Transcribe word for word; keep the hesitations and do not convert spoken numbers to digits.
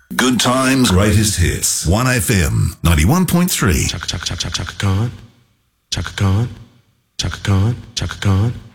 Good times, greatest hits. one F M, ninety-one point three. Chaka, chaka, chaka, chaka, Khan. Chaka Khan. Chaka Khan. Chaka Khan.